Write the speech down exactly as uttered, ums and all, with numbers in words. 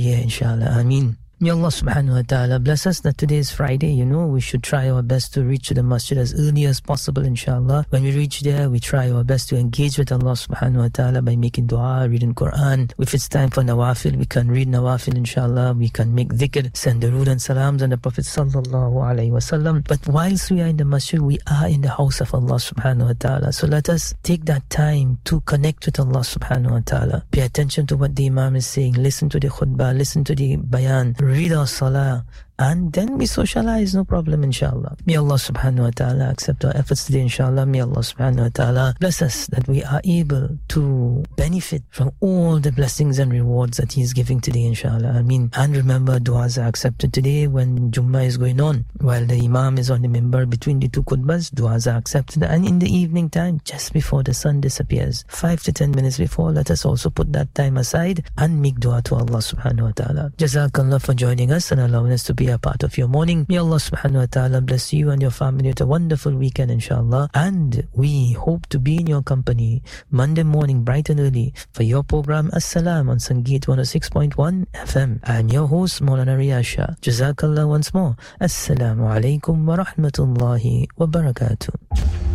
here, inshallah. Ameen. May Allah subhanahu wa ta'ala bless us that today is Friday. You know, we should try our best to reach to the masjid as early as possible, inshallah. When we reach there, we try our best to engage with Allah subhanahu wa ta'ala by making dua, reading Quran. If it's time for nawafil, we can read nawafil, inshallah. We can make dhikr, send durood and salams on the Prophet sallallahu alayhi wa sallam. But whilst we are in the masjid, we are in the house of Allah subhanahu wa ta'ala. So let us take that time to connect with Allah subhanahu wa ta'ala. Pay attention to what the Imam is saying. Listen to the khutbah, listen to the bayan. Read our salah, and then we socialize, no problem, inshallah. May Allah subhanahu wa ta'ala accept our efforts today, inshallah. May Allah subhanahu wa ta'ala bless us that we are able to benefit from all the blessings and rewards that He is giving today, inshallah. I mean, and remember, du'as are accepted today when Jummah is going on. While the Imam is on the mimbar between the two khutbahs, du'as are accepted. And in the evening time, just before the sun disappears, five to ten minutes before, let us also put that time aside and make dua to Allah subhanahu wa ta'ala. Jazakallah for joining us and allowing us to be a part of your morning. May Allah subhanahu wa ta'ala bless you and your family with a wonderful weekend, inshallah. And we hope to be in your company Monday morning bright and early for your program As-Salam on Sangeet one oh six point one F M. I'm your host Maulana Riyaz Shah. Jazakallah once more. Assalamu alaikum wa rahmatullahi wa barakatuh.